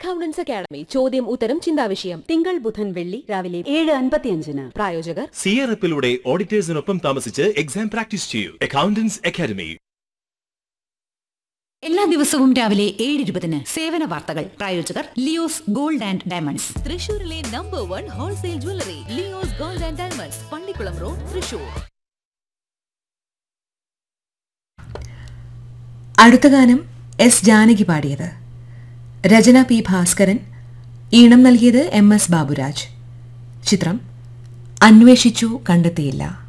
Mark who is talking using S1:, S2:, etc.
S1: Accountants academy. ചോദ്യം ഉത്തരം ചിന്താവിഷയം.
S2: തിങ്കൾ ബുധൻ വെള്ളി രാവിലെ 7:55.
S1: പ്രായോജകർ
S3: സിയറപ്പിലൂടെ ഓഡിറ്റേഴ്സിനൊപ്പം താമസിച്ച് എക്സാം പ്രാക്ടീസ് ചെയ്യൂ. Accountants academy.
S4: എല്ലാ ദിവസവും രാവിലെ 7:20 സേവന വാർത്തകൾ. പ്രായോജകർ ലിയോസ് ഗോൾഡ് ആൻഡ് ഡയമണ്ട്സ്.
S5: തൃശൂരിലെ number 1 wholesale jewellery Leo's gold and diamonds, Pallikkulam road, Thrissur.
S6: അടുത്ത ഗാനം എസ് ജാനകി പാടിയത്. രചന പി ഭാസ്കരൻ. ഈണം നൽകിയത് MS ബാബുരാജ്. ചിത്രം അന്വേഷിച്ചു കണ്ടെത്തിയില്ല.